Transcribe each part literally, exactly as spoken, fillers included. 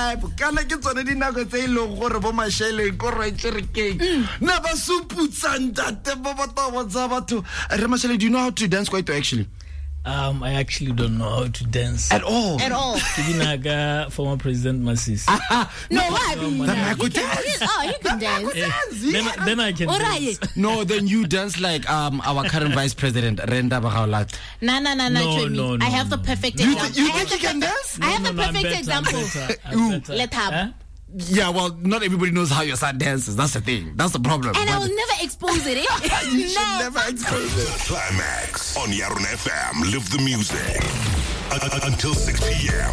life kana ke tsone dinako tse ileng gore bo mashele go re tshirikeng na ba suputsanta te bo batho tsa batho re mashele. Do you know how to dance quite actually? Um, I actually don't know how to dance at all. At all. Kibinaga former President Masis. No, what happened? Then I could dance. Oh, you can dance. Eh, then, then I can dance. No, then you dance like um our current Vice President Renda Bagaulat. No, no, no, no, no, no. I have the perfect You, example. you I have think you the can perfect- dance? I have No, the no, I'm perfect better, I'm example. better, I'm better. Let her. Huh? Yeah, well, not everybody knows how your son dances. That's the thing. That's the problem. And I But will never expose it. Eh? you should No. never expose it. Climax on Yarun F M. Live the music U- until six p.m.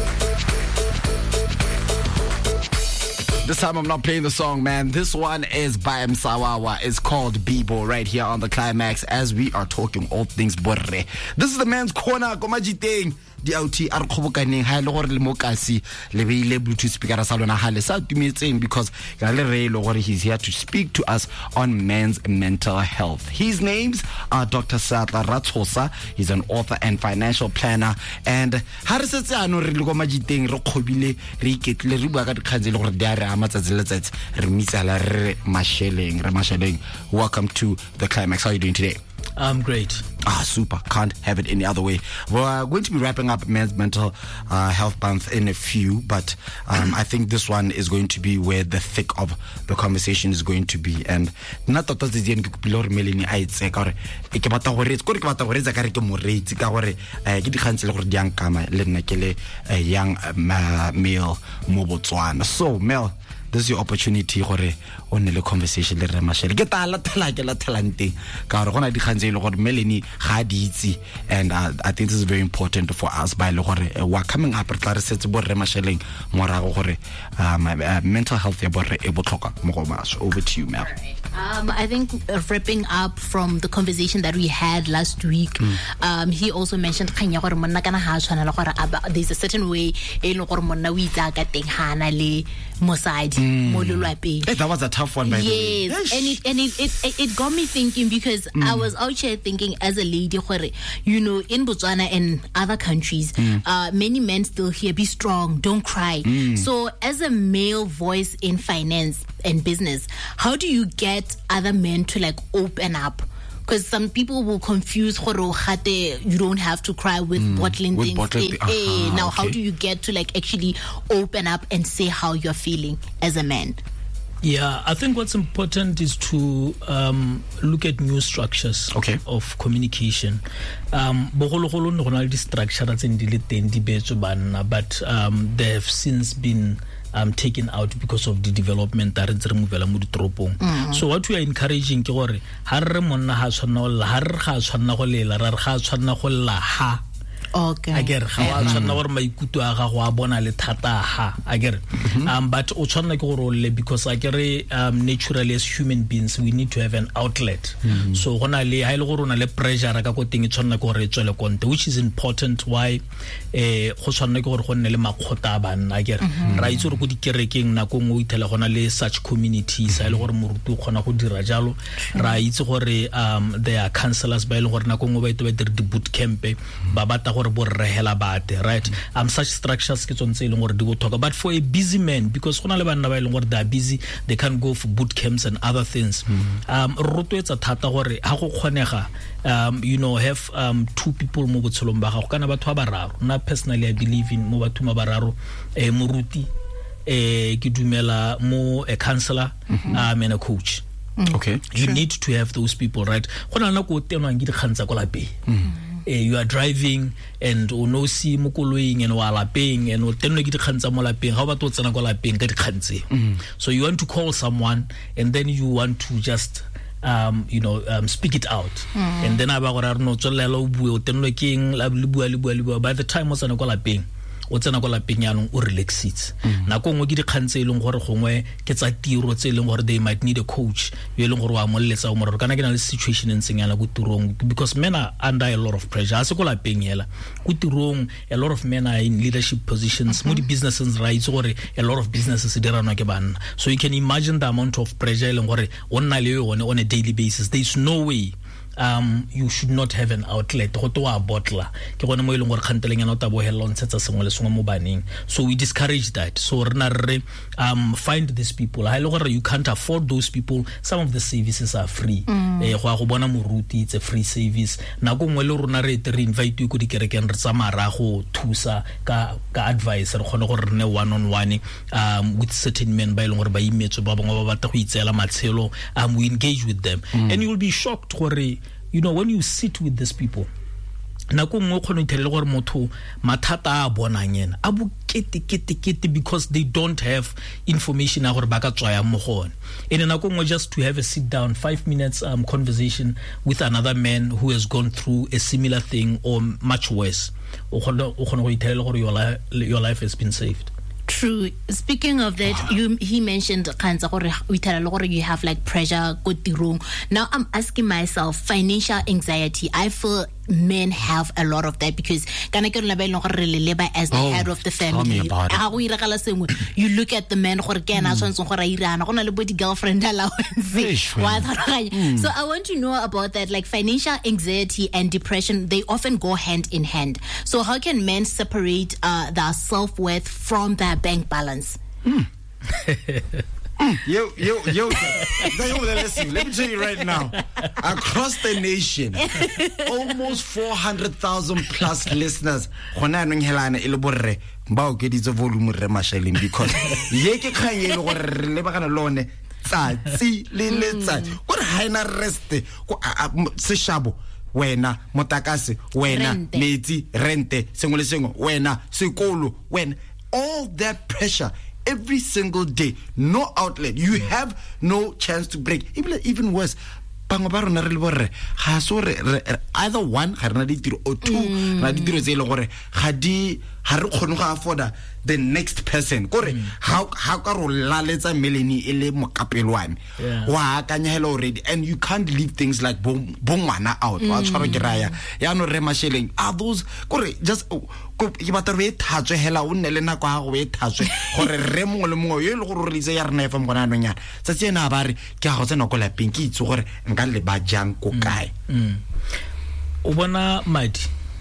This time I'm not playing the song, man. This one is by Msawawa. It's called Bibo right here on the Climax as we are talking all things borre. This is the man's corner. Komajiteng. Di outi ar khobokaneng ha ile gore le mokasi le beile Bluetooth speaker sa lona ha le sa tumetseng because ga le re ile gore he's here to speak to us on men's mental health. His names are Doctor Satla Ratsosa. He's an author and financial planner, and ha re setse ano re le go majiteng re khobile re iketle re bua ka dikhanze le gore di a re ama tsatsi le tsatsi re mitsala re masheleng re masheleng. Welcome to the Climax. How are you doing today? I'm great. Ah, super. Can't have it any other way. We're going to be wrapping up men's mental uh, health month in a few, but um, I think this one is going to be where the thick of the conversation is going to be. And not that the end pilor melini I say gore e ke batla gore ke batla gore tsa kare ke moreitsi ka gore ke di khantsele gore di ankama le nna ke le young male mo Botswana. So Mel, this is your opportunity gore o ne le conversation le re mashele ke tala tala ke la talente ka gore gona di khantsele gore Melanie ga di itse, and uh, I think this is very important for us by le gore uh, we're coming up re tla re setse bo re masheleng morago gore um, uh, mental health ya borre e botlhoka mo go masho. Over to you, Mel. Um, I think uh, wrapping up from the conversation that we had last week, mm. um, he also mentioned kanya gore monna kana ha tshwana le gore there's a certain way e le gore monna o itsa ka teng hana le mosadi mo lelwapeng. That was a tough one, by the way. Yes, and it and it, it it got me thinking because mm. I was out here thinking as a lady, you know, in Botswana and other countries, mm. uh, many men still hear, be strong, don't cry. Mm. So as a male voice in finance and business, how do you get other men to like open up? Because some people will confuse you don't have to cry with mm. bottling with things bottled in. uh-huh, Hey, now okay. how do you get to like actually open up and say how you're feeling as a man? Yeah, I think what's important is to um, look at new structures okay. of communication. Um, but um, they have since been um, taken out because of the development that is removed. Mm-hmm. So what we are encouraging is that okay. Ager ga wa tshwana gore maikutu a ga go a bona le thata ha ager um but o tshwana ke gore le because ager um naturally as human beings we need to have an outlet. Mm-hmm. So gona le ha ile gore ona le pressure ka go teng e tshwana ke gore e tswele konte, which is important why eh go tshwana ke gore go nne le makhota a bana ager ra itse gore go di kerekeng nako ngo itela gona le such communities ha ile gore morutu gona go dira jalo ra itse gore um there are counselors ba ile gore nako ngo ba ite ba dire di boot camp ba bata right? Um, such structures but for a busy man, because they are busy, they can't go for boot camps and other things. Um, um, you know, have um, two people mo personally I believe in mo batho mabararo eh moruti eh ke dumela mo a counselor um, and a coach. Okay. You need to have those people, right? Uh, you are driving and o no si mo koloing and wa lapeng and o tenno ke dikgantsa mo lapeng ha ba to tsena go lapeng ka dikgantse. So you want to call someone and then you want to just um you know um speak it out. Mm. And then aba go ra no tsolela o bue o tenno keng la bua le bua le bua by the time o tsena go lapeng o tsena go lapeng yanong o relaxit nako ngwe ke dikgantse ileng gore gongwe ke tsa tiro tse ileng gore they might need a coach yo ileng gore wa molletsa o morero kana ke na le situation e ntseng yana go tirong because men are under a lot of pressure a se go lapeng yela go tirong a lot of men are in leadership positions mo di businesses right gore a lot of businesses di rana ke bana, so you can imagine the amount of pressure ileng gore o nna le yone on a daily basis. There is no way um you should not have an outlet go to a bottler ke gone mo ileng gore khanteleng ya nota bo hella on tsetsa sengwe le sengwe mo baneng. So we discourage that. So rena re um find these people ha ile gore you can't afford those people, some of the services are free. Eh go go bona moruti, it's a free service. Na go ngwe le rona re te re invite you go di kerekeng re tsamara go thusa ka ka advice re gone gore ne one on one um with certain men ba ileng gore ba imetse ba bangwe ba batla go itsela matshelo. Um we engage with them mm. and you will be shocked gore, you know, when you sit with these people nako ngwe khone ithelele gore motho mathata a bonang yena a bu kete kete kete because they don't have information a gore ba ka tswaya mo gone. And nako ngwe just to have a sit down five minutes um conversation with another man who has gone through a similar thing or much worse, o khone o khone go ithelele gore your life your life has been saved. True. Speaking of that, you he mentioned you have like pressure go tirong. Now I'm asking myself, financial anxiety. I feel men have a lot of that because as the oh, head of the family. Tell me about it. You look at the man mm. girlfriend mm. So I want to know about that, like financial anxiety and depression, they often go hand in hand. So how can men separate uh, their self-worth from their bank balance? Mm. Mm, yo, yo, yo, listen, let me tell you right now, across the nation, almost four hundred thousand plus listeners, because ye ke khanye le gore re le bagana lone tsatsi le letsatsi gore ha ina rest go seshabo wena motakase wena metsi rente sengwe le sengwe wena sekolo wena, all that pressure every single day, no outlet, you have no chance to break. Even even worse, either one or two afford the next person. Mm. How how laletsa meleni ele mokapelwane wa kanya hello already, and you can't leave things like bongwana out wa tshwara kiraya ya no re masheleng are those gore just go batla re thatswe hela o nne le nako ga go e thatswe gore re mongwe le mongwe yo le go re ya rena fa mgona no nyana tsa tsena ba re ke ga go tsena go la pinki itse gore nka le ba jang ko kae. O bona madi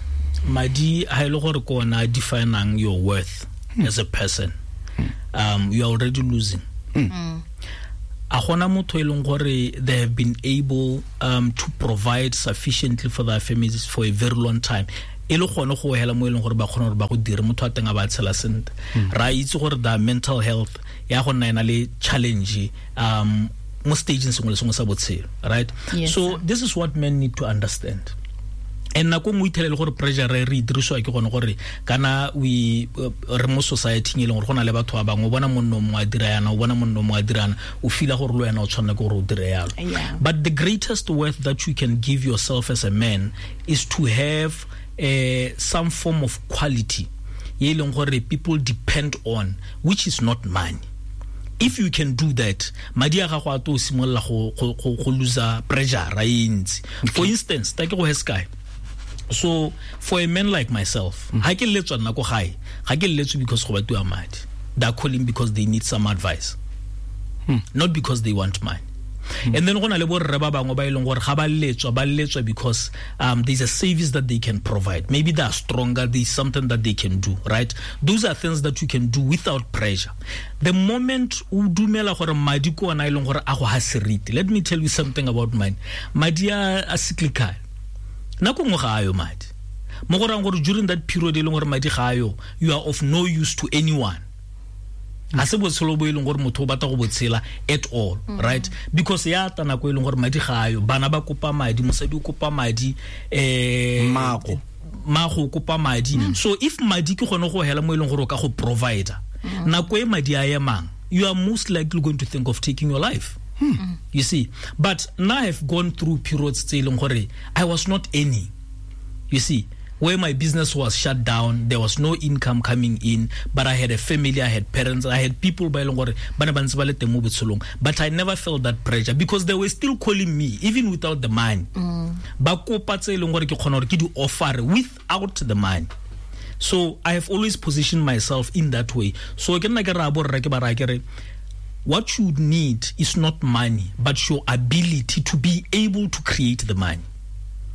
madi ha ile gore kona defining your worth mm. as a person. mm. um you are already losing. mm. a gona motho eleng gore they have been able um to provide sufficiently for their families for a very long time, e le gone go hela mo eleng gore ba gona gore ba go dire motho a tenga ba tshela sent ra itse gore the mental health ya go nna le challenge um mo stage sengwe le sengwe sa botshelo, right? Yes, so sir. This is what men need to understand. And na go mo ithelele gore pressure re re diriswa ke gone gore kana we re mo society e leng gore gona le batho ba bangwe bona monno mo a dira yana o bona monno mo a dirana o feel gore lo yana o tshwana go re o dire yalo. But the greatest worth that you can give yourself as a man is to have uh, some form of quality e leng gore people depend on, which is not money. If you can do that, madi a gago a to simolla go go loser pressure ra intsi. For instance, take go Heskai. So for a man like myself, ha ke letswa nna go gae ha ke letswa because go batwa madi. They are calling because they need some advice, hmm. not because they want mine. Hmm. And then gona le borre ba bangwe ba ileng gore ga ba letswa ba letswa because um there's a service that they can provide. Maybe they are stronger, there's something that they can do, right? Those are things that you can do without pressure. The moment u dumela gore madi ko na ileng gore a go ha seriti, let me tell you something about mine. Madi a cyclical. Nako ngwe ga ayo madi mo go rang gore during that period eleng gore madi ga ayo, you are of no use to anyone. A se botshelo bo eleng gore motho ba ta go botshela at all, mm-hmm. right? Because ya ta nako eleng gore madi ga ayo, bana ba kopa madi, mosadi o kopa madi, eh mago mago kopa madi. Mm-hmm. So if madi ke gone go hela mo eleng gore o ka go provider, mm-hmm. nako e madi a yemang, you are most likely going to think of taking your life. Hmm. You see, but now I've gone through periods where I was not any, you see, where my business was shut down, there was no income coming in, but I had a family, I had parents, I had people by long, but I never felt that pressure because they were still calling me even without the money. Mm. Offer without the money. So I have always positioned myself in that way. So what you need is not money, but your ability to be able to create the money.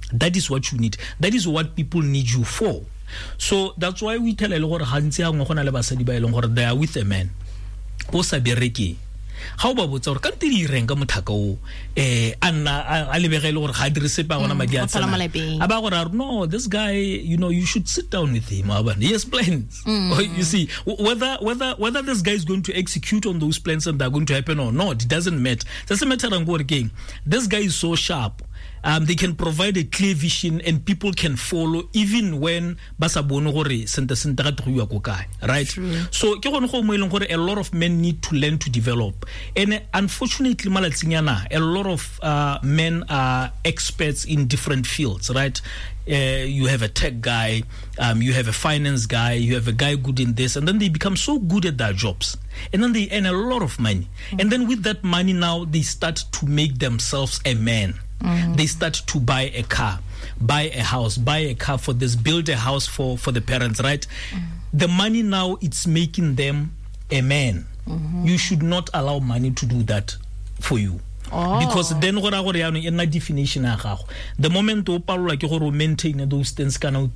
That is what you need. That is what people need you for. So that's why we tell a lot of hantsi ha ngwana le basadi ba eleng gore they are with a man o sa bereke. How about what's our country renga mothaka eh anna a lebegele gore ga dirise pa gona madi a tsena aba gore no, this guy, you know, you should sit down with him. He has plans. Mm. You see, whether whether whether this guy is going to execute on those plans and they're going to happen or not, it doesn't matter. Doesn't matter. Again, this guy is so sharp. Um, they can provide a clear vision and people can follow even when basabono gore sente sente ga tlo go kae, right? True. So ke gone go mo eleng gore a lot of men need to learn to develop, and unfortunately malatsinyana a lot of uh, men are experts in different fields, right? Uh, you have a tech guy, um, you have a finance guy, you have a guy good in this, and then they become so good at their jobs, and then they earn a lot of money, mm-hmm. and then with that money now they start to make themselves a man. Mm-hmm. They start to buy a car, buy a house, buy a car for this, build a house for, for the parents, right? Mm-hmm. The money now, it's making them a man. Mm-hmm. You should not allow money to do that for you. Oh. Because then in definition the moment you maintain those things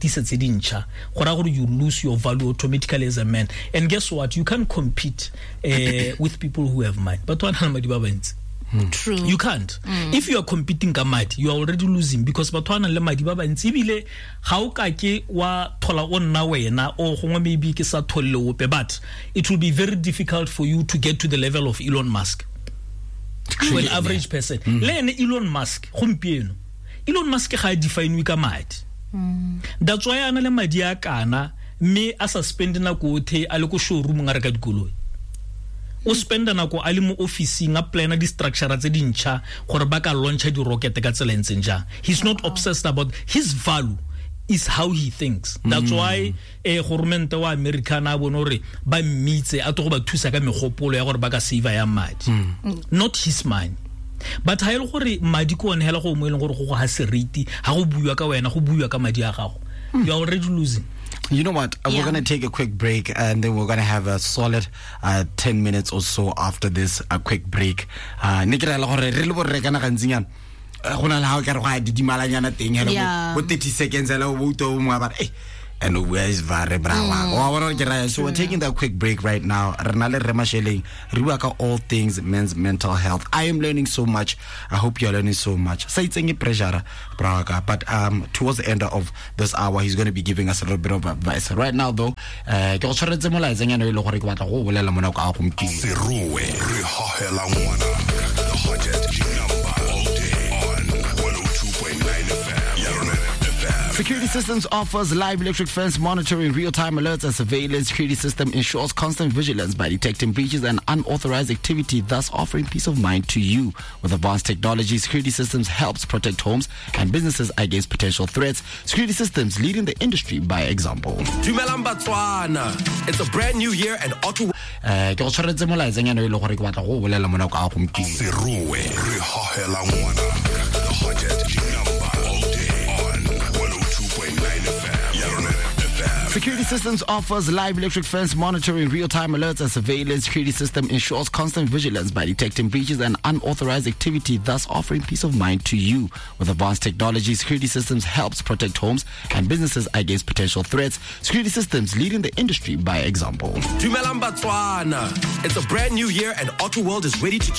you lose your value automatically as a man. And guess what? You can't compete uh, with people who have money. But one Mm. True. You can't. Mm. If you are competing kamadi, you are already losing because batwana le madi ba bantsi bile ga o ka ke wa thola o nna wena o gongwe maybe ke sa tholle ope, but it will be very difficult for you to get to the level of Elon Musk. To an average person. Mm. Le ene Elon Musk gompieno. Elon Musk ga define ka madi. Mm. That's why ana le madi a kana me a suspend na go the a le go showroom ngare ka dikoloi. O spenda nako a le mo officing a plana di structure tse dintšha gore ba ka launcha di rocket ka tsela ntseng jang. He's not obsessed about his value is how he thinks. That's mm. why eh government wa America na bonore ba mmitse a to go ba thusa ka megopolo ya gore ba ka save ya madi. Mm. Not his mind. But ha ile gore madi ko one hela go mo ile gore go go ha seriti ha go buiwa ka wena go buiwa ka madi a gago. You are already losing. You know what? Yeah. We're going to take a quick break and then we're going to have a solid uh, ten minutes or so after this a quick break. Uh, yeah. thirty seconds. And where is Vare Brava? So we're taking that quick break right now. Renale Remasheling, Riwaka, all things men's mental health. I am learning so much. I hope you're learning so much. Say it's any pressure, Braga. But um, towards the end of this hour, he's going to be giving us a little bit of advice. Right now, though, uh, Security Systems offers live electric fence monitoring, real-time alerts and surveillance. Security System ensures constant vigilance by detecting breaches and unauthorized activity, thus offering peace of mind to you. With advanced technology, Security Systems helps protect homes and businesses against potential threats. Security Systems leading the industry by example. It's a brand new year and auto. Uh, Security Systems offers live electric fence monitoring, real-time alerts and surveillance. Security System ensures constant vigilance by detecting breaches and unauthorized activity, thus offering peace of mind to you. With advanced technology, Security Systems helps protect homes and businesses against potential threats. Security Systems leading the industry by example. It's a brand new year and Auto World is ready to